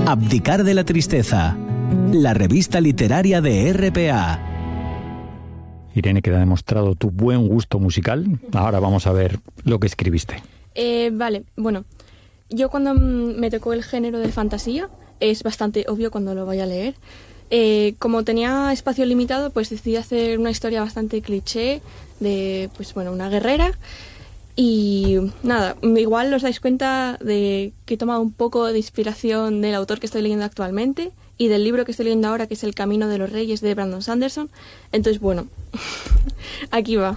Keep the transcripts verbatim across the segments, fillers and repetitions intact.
Abdicar de la tristeza, la revista literaria de R P A. Irene, queda demostrado tu buen gusto musical. Ahora vamos a ver lo que escribiste. Eh, vale, bueno, yo cuando me tocó el género de fantasía, es bastante obvio cuando lo vaya a leer. Eh, como tenía espacio limitado, pues decidí hacer una historia bastante cliché de, pues bueno, una guerrera. Y nada, igual os dais cuenta de que he tomado un poco de inspiración del autor que estoy leyendo actualmente y del libro que estoy leyendo ahora, que es El Camino de los Reyes, de Brandon Sanderson. Entonces, bueno, aquí va.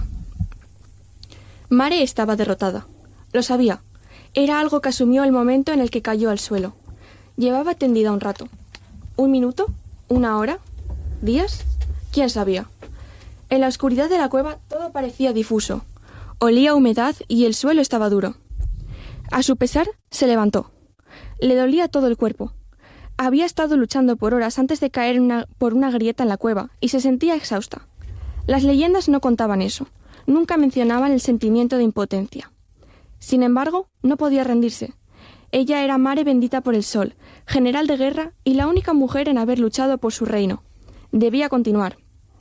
Mare estaba derrotada. Lo sabía. Era algo que asumió el momento en el que cayó al suelo. Llevaba tendida un rato. ¿Un minuto? ¿Una hora? ¿Días? ¿Quién sabía? En la oscuridad de la cueva todo parecía difuso. Olía a humedad y el suelo estaba duro. A su pesar, se levantó. Le dolía todo el cuerpo. Había estado luchando por horas antes de caer una, por una grieta en la cueva y se sentía exhausta. Las leyendas no contaban eso. Nunca mencionaban el sentimiento de impotencia. Sin embargo, no podía rendirse. Ella era Mare bendita por el sol, general de guerra y la única mujer en haber luchado por su reino. Debía continuar.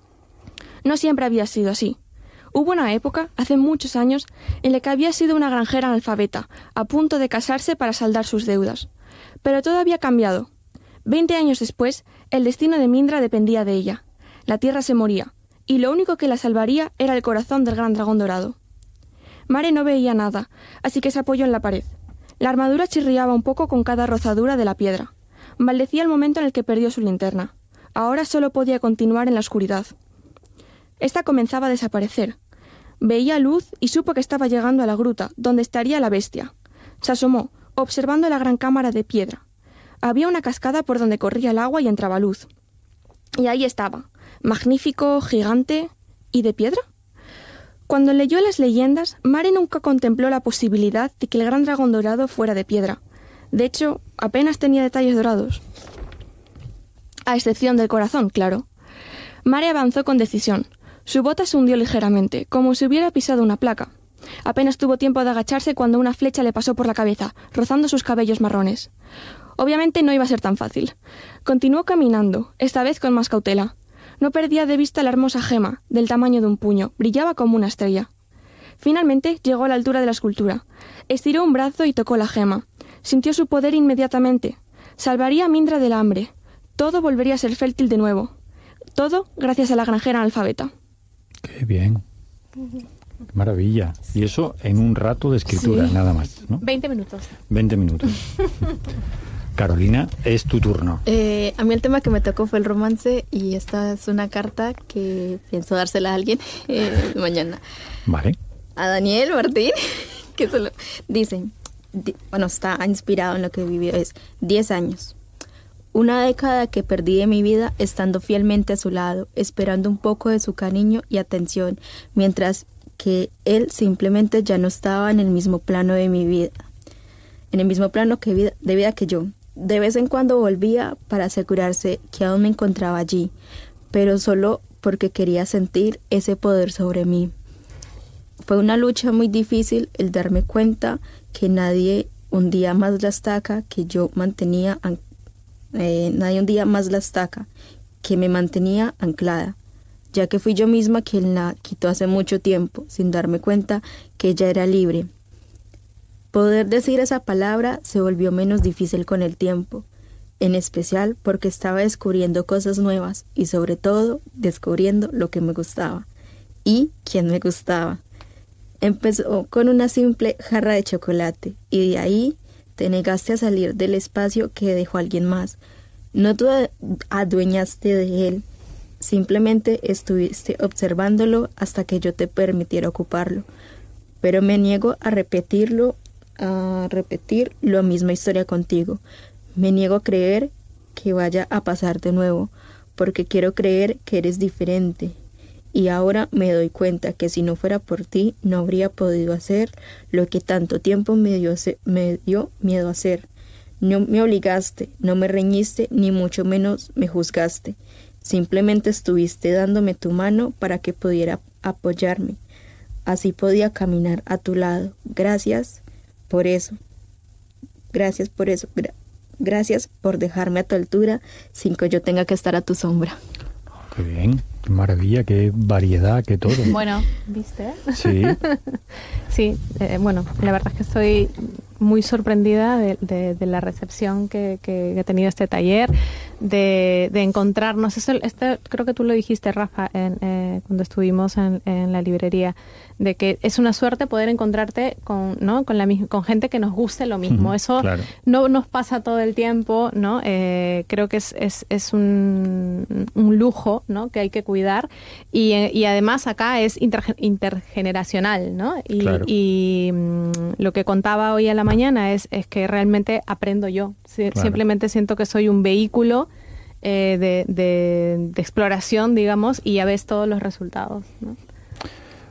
No siempre había sido así. Hubo una época, hace muchos años, en la que había sido una granjera analfabeta, a punto de casarse para saldar sus deudas. Pero todo había cambiado. Veinte años después, el destino de Mindra dependía de ella. La tierra se moría, y lo único que la salvaría era el corazón del gran dragón dorado. Mare no veía nada, así que se apoyó en la pared. La armadura chirriaba un poco con cada rozadura de la piedra. Maldecía el momento en el que perdió su linterna. Ahora solo podía continuar en la oscuridad. Esta comenzaba a desaparecer. Veía luz y supo que estaba llegando a la gruta, donde estaría la bestia. Se asomó, observando la gran cámara de piedra. Había una cascada por donde corría el agua y entraba luz. Y ahí estaba, magnífico, gigante y de piedra. Cuando leyó las leyendas, Mare nunca contempló la posibilidad de que el gran dragón dorado fuera de piedra. De hecho, apenas tenía detalles dorados. A excepción del corazón, claro. Mare avanzó con decisión. Su bota se hundió ligeramente, como si hubiera pisado una placa. Apenas tuvo tiempo de agacharse cuando una flecha le pasó por la cabeza, rozando sus cabellos marrones. Obviamente no iba a ser tan fácil. Continuó caminando, esta vez con más cautela. No perdía de vista la hermosa gema, del tamaño de un puño, brillaba como una estrella. Finalmente llegó a la altura de la escultura. Estiró un brazo y tocó la gema. Sintió su poder inmediatamente. Salvaría a Mindra del hambre. Todo volvería a ser fértil de nuevo. Todo gracias a la granjera analfabeta. ¡Qué bien! ¡Qué maravilla! Y eso en un rato de escritura, sí. Nada más, ¿no? Veinte minutos. Veinte minutos. Carolina, es tu turno. Eh, a mí el tema que me tocó fue el romance y esta es una carta que pienso dársela a alguien eh, mañana. Vale. A Daniel Martín, que solo dice, di, bueno, está inspirado en lo que vivió, es diez años. Una década que perdí de mi vida estando fielmente a su lado, esperando un poco de su cariño y atención, mientras que él simplemente ya no estaba en el mismo plano de mi vida, en el mismo plano que vida, de vida que yo. De vez en cuando volvía para asegurarse que aún me encontraba allí, pero solo porque quería sentir ese poder sobre mí. Fue una lucha muy difícil el darme cuenta que nadie un día más la estaca que yo mantenía anclada. Eh, nadie un día más la estaca que me mantenía anclada, ya que fui yo misma quien la quitó hace mucho tiempo, sin darme cuenta que ella era libre. Poder decir esa palabra se volvió menos difícil con el tiempo, en especial porque estaba descubriendo cosas nuevas y sobre todo descubriendo lo que me gustaba y quién me gustaba. Empezó con una simple jarra de chocolate y de ahí te negaste a salir del espacio que dejó alguien más. No te adueñaste de él, simplemente estuviste observándolo hasta que yo te permitiera ocuparlo. Pero me niego a repetirlo, a repetir la misma historia contigo. Me niego a creer que vaya a pasar de nuevo, porque quiero creer que eres diferente. Y ahora me doy cuenta que si no fuera por ti, no habría podido hacer lo que tanto tiempo me dio, me dio miedo hacer. No me obligaste, no me reñiste, ni mucho menos me juzgaste. Simplemente estuviste dándome tu mano para que pudiera apoyarme. Así podía caminar a tu lado. Gracias por eso. Gracias por eso. Gra- Gracias por dejarme a tu altura sin que yo tenga que estar a tu sombra. Oh, qué bien, qué maravilla, qué variedad, qué todo. Bueno, ¿viste? Sí. Sí, eh, bueno, la verdad es que estoy muy sorprendida de, de, de la recepción que, que, que ha tenido este taller, de, de encontrarnos. Eso, este, creo que tú lo dijiste, Rafa, en, eh, cuando estuvimos en, en la librería, de que es una suerte poder encontrarte con, ¿no? con, la, con gente que nos guste lo mismo. Uh-huh, Eso claro. no nos pasa todo el tiempo, ¿no? Eh, creo que es, es, es un, un lujo, ¿no? Que hay que cuidar. Y, y además acá es inter, intergeneracional, ¿no? Y, claro. y mm, lo que contaba hoy a la mañana es, es que realmente aprendo yo. Si, claro. Simplemente siento que soy un vehículo eh, de, de, de exploración, digamos, y ya ves todos los resultados, ¿no?